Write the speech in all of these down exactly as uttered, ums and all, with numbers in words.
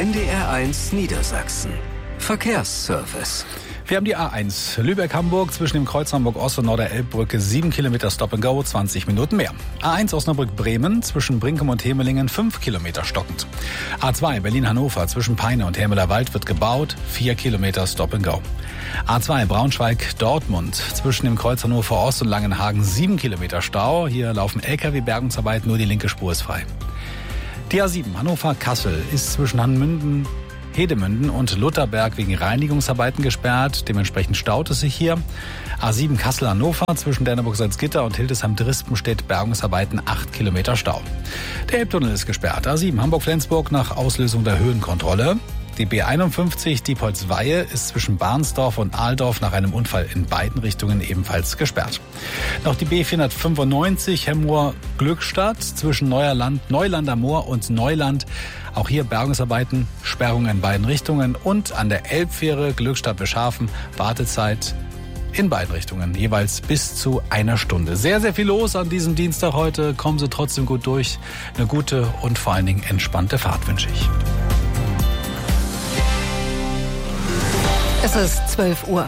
N D R eins Niedersachsen. Verkehrsservice. Wir haben die A eins Lübeck-Hamburg zwischen dem Kreuz Hamburg-Ost und Norder-Elbbrücke sieben Kilometer Stop and Go, zwanzig Minuten mehr. A eins Osnabrück-Bremen zwischen Brinkum und Hemelingen fünf Kilometer stockend. A zwei Berlin-Hannover zwischen Peine und Hermeler Wald wird gebaut, vier Kilometer Stop and Go. A zwei Braunschweig-Dortmund zwischen dem Kreuz Hannover-Ost und Langenhagen sieben Kilometer Stau. Hier laufen L K W-Bergungsarbeiten, nur die linke Spur ist frei. Die A sieben Hannover-Kassel ist zwischen Hanmünden, Hedemünden und Lutherberg wegen Reinigungsarbeiten gesperrt. Dementsprechend staut es sich hier. A sieben Kassel-Hannover zwischen Derneburg-Salzgitter und Hildesheim-Drispenstedt Bergungsarbeiten acht Kilometer Stau. Der Elbtunnel ist gesperrt. A sieben Hamburg-Flensburg nach Auslösung der Höhenkontrolle. Die B einundfünfzig Diepholz-Weihe ist zwischen Barnsdorf und Ahldorf nach einem Unfall in beiden Richtungen ebenfalls gesperrt. Noch die B vierhundertfünfundneunzig Hemmoor-Glückstadt zwischen Neuerland, Neuland am Moor und Neuland. Auch hier Bergungsarbeiten, Sperrung in beiden Richtungen und an der Elbfähre Glückstadt-Beschafen Wartezeit in beiden Richtungen, jeweils bis zu einer Stunde. Sehr, sehr viel los an diesem Dienstag heute. Kommen Sie trotzdem gut durch. Eine gute und vor allen Dingen entspannte Fahrt wünsche ich. Es ist zwölf Uhr.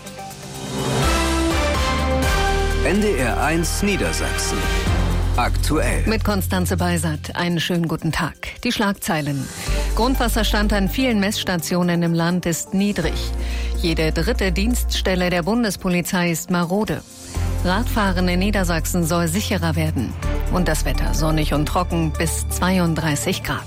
N D R eins Niedersachsen. Aktuell. Mit Konstanze Beisert. Einen schönen guten Tag. Die Schlagzeilen. Grundwasserstand an vielen Messstationen im Land ist niedrig. Jede dritte Dienststelle der Bundespolizei ist marode. Radfahren in Niedersachsen soll sicherer werden. Und das Wetter sonnig und trocken bis zweiunddreißig Grad.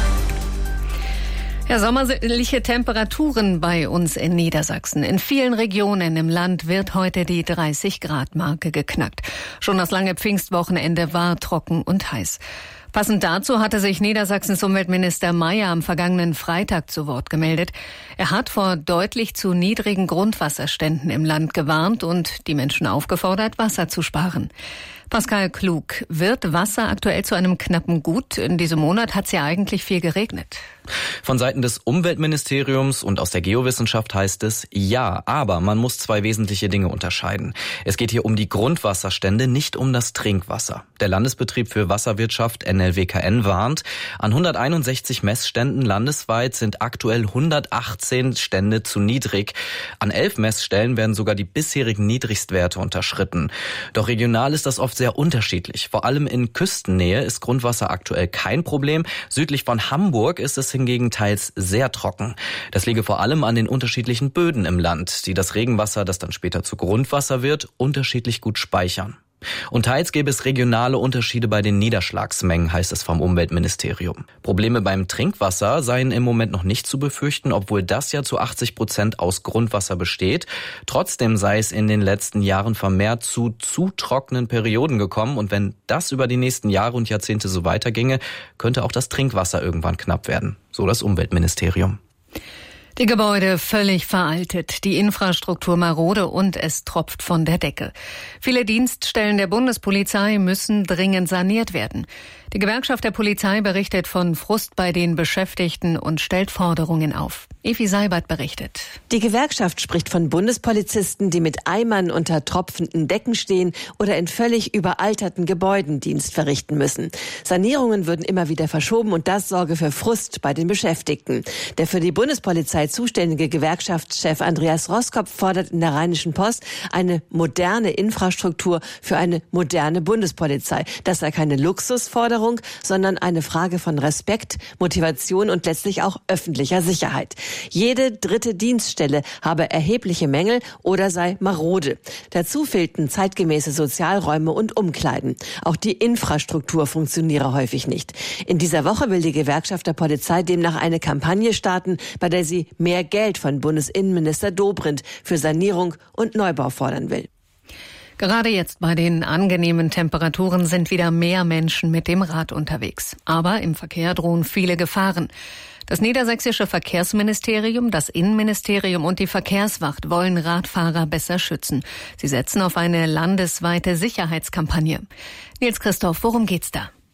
Ja, sommerliche Temperaturen bei uns in Niedersachsen. In vielen Regionen im Land wird heute die dreißig Grad Marke geknackt. Schon das lange Pfingstwochenende war trocken und heiß. Passend dazu hatte sich Niedersachsens Umweltminister Mayer am vergangenen Freitag zu Wort gemeldet. Er hat vor deutlich zu niedrigen Grundwasserständen im Land gewarnt und die Menschen aufgefordert, Wasser zu sparen. Pascal Klug, wird Wasser aktuell zu einem knappen Gut? In diesem Monat hat es ja eigentlich viel geregnet. Von Seiten des Umweltministeriums und aus der Geowissenschaft heißt es, ja, aber man muss zwei wesentliche Dinge unterscheiden. Es geht hier um die Grundwasserstände, nicht um das Trinkwasser. Der Landesbetrieb für Wasserwirtschaft N L W K N warnt, an hunderteinundsechzig Messständen landesweit sind aktuell hundertachtzehn Stände zu niedrig. An elf Messstellen werden sogar die bisherigen Niedrigstwerte unterschritten. Doch regional ist das oft sehr unterschiedlich. Vor allem in Küstennähe ist Grundwasser aktuell kein Problem. Südlich von Hamburg ist es hingegen teils sehr trocken. Das liege vor allem an den unterschiedlichen Böden im Land, die das Regenwasser, das dann später zu Grundwasser wird, unterschiedlich gut speichern. Und teils gäbe es regionale Unterschiede bei den Niederschlagsmengen, heißt es vom Umweltministerium. Probleme beim Trinkwasser seien im Moment noch nicht zu befürchten, obwohl das ja zu achtzig Prozent aus Grundwasser besteht. Trotzdem sei es in den letzten Jahren vermehrt zu zu trockenen Perioden gekommen. Und wenn das über die nächsten Jahre und Jahrzehnte so weiterginge, könnte auch das Trinkwasser irgendwann knapp werden. So das Umweltministerium. Die Gebäude völlig veraltet, die Infrastruktur marode und es tropft von der Decke. Viele Dienststellen der Bundespolizei müssen dringend saniert werden. Die Gewerkschaft der Polizei berichtet von Frust bei den Beschäftigten und stellt Forderungen auf. Evi Seibert berichtet. Die Gewerkschaft spricht von Bundespolizisten, die mit Eimern unter tropfenden Decken stehen oder in völlig überalterten Gebäuden Dienst verrichten müssen. Sanierungen würden immer wieder verschoben und das sorge für Frust bei den Beschäftigten. Der für die Bundespolizei zuständige Gewerkschaftschef Andreas Roskopf fordert in der Rheinischen Post eine moderne Infrastruktur für eine moderne Bundespolizei. Das sei keine Luxusforderung, sondern eine Frage von Respekt, Motivation und letztlich auch öffentlicher Sicherheit. Jede dritte Dienststelle habe erhebliche Mängel oder sei marode. Dazu fehlten zeitgemäße Sozialräume und Umkleiden. Auch die Infrastruktur funktioniere häufig nicht. In dieser Woche will die Gewerkschaft der Polizei demnach eine Kampagne starten, bei der sie mehr Geld von Bundesinnenminister Dobrindt für Sanierung und Neubau fordern will. Gerade jetzt bei den angenehmen Temperaturen sind wieder mehr Menschen mit dem Rad unterwegs. Aber im Verkehr drohen viele Gefahren. Das niedersächsische Verkehrsministerium, das Innenministerium und die Verkehrswacht wollen Radfahrer besser schützen. Sie setzen auf eine landesweite Sicherheitskampagne. Nils Christoph, worum geht's da?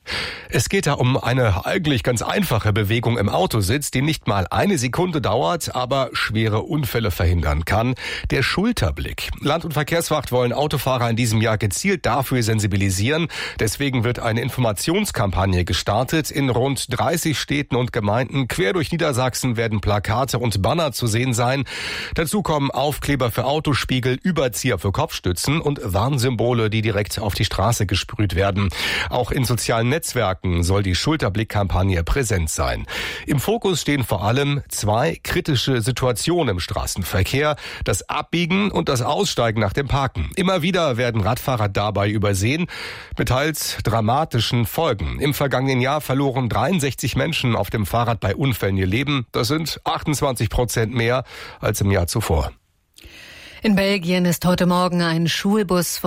Es geht da um eine eigentlich ganz einfache Bewegung im Autositz, die nicht mal eine Sekunde dauert, aber schwere Unfälle verhindern kann. Der Schulterblick. Land- und Verkehrswacht wollen Autofahrer in diesem Jahr gezielt dafür sensibilisieren. Deswegen wird eine Informationskampagne gestartet. In rund dreißig Städten und Gemeinden quer durch Niedersachsen werden Plakate und Banner zu sehen sein. Dazu kommen Aufkleber für Autospiegel, Überzieher für Kopfstützen und Warnsymbole, die direkt auf die Straße gesprüht werden. Auch in sozialen Netzwerken soll die Schulterblick-Kampagne präsent sein. Im Fokus stehen vor allem zwei kritische Situationen im Straßenverkehr: das Abbiegen und das Aussteigen nach dem Parken. Immer wieder werden Radfahrer dabei übersehen, mit teils dramatischen Folgen. Im vergangenen Jahr verloren dreiundsechzig Menschen auf dem Fahrrad bei Unfällen ihr Leben. Das sind achtundzwanzig Prozent mehr als im Jahr zuvor. In Belgien ist heute Morgen ein Schulbus